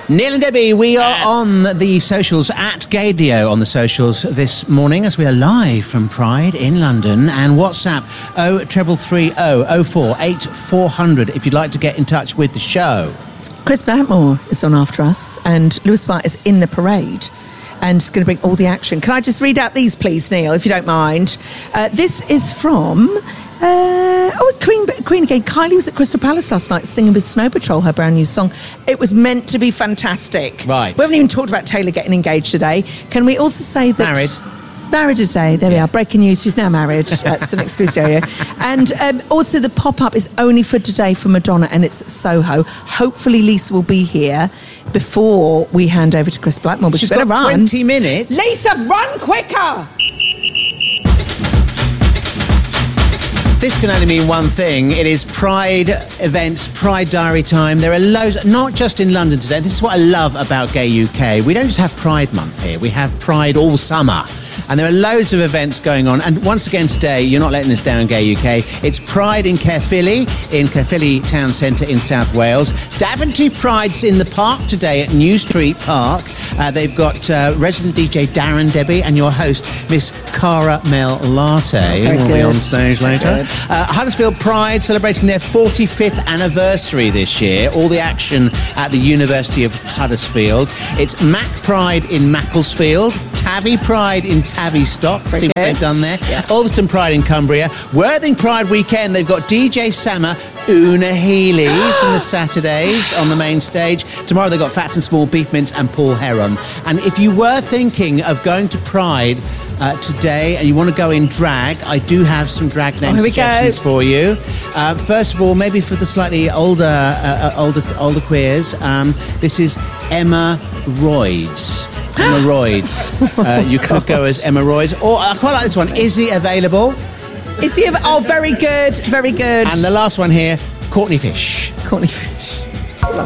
Neil and Debbie, we are on the socials at Gaydio on the socials this morning as we are live from Pride in London. And WhatsApp 0330 048 400 if you'd like to get in touch with the show. Chris Blackmore is on after us, and Lewis White is in the parade and is going to bring all the action. Can I just read out these, please, Neil, if you don't mind? This is from... it's Queen again. Kylie was at Crystal Palace last night singing with Snow Patrol, her brand new song. It was meant to be fantastic. Right. We haven't even talked about Taylor getting engaged today. Can we also say that... Married today. There we are. Breaking news. She's now married. That's an exclusive area. And also the pop-up is only for today for Madonna, and it's Soho. Hopefully Lisa will be here before we hand over to Chris Blackmore. But She's better got run. 20 minutes. Lisa, run quicker! This can only mean one thing. It is Pride events, Pride Diary time. There are loads, not just in London today. This is what I love about Gay UK. We don't just have Pride Month here. We have Pride all summer. And there are loads of events going on. And once again today, you're not letting us down, Gay UK. It's Pride in Caerphilly Town Centre in South Wales. Daventry Pride's in the park today at New Street Park. They've got resident DJ Darren Debbie and your host, Miss Cara Mel Latte, who will be on stage later. Huddersfield Pride celebrating their 45th anniversary this year. All the action at the University of Huddersfield. It's Mac Pride in Macclesfield. Tavy Pride in Tavistock. See what they've done there. Yeah. Ulverston Pride in Cumbria. Worthing Pride weekend. They've got DJ Sama, Una Healy from the Saturdays on the main stage. Tomorrow they've got Fats and Small, Beef Mince and Paul Heron. And if you were thinking of going to Pride today and you want to go in drag, I do have some drag name suggestions for you. First of all, maybe for the slightly older queers, this is Emma Royds. Emma Royds. You could go as Emma Royds. Or I quite like this one. Is he available? Is he? Oh, very good, very good. And the last one here, Courtney Fish. Courtney Fish.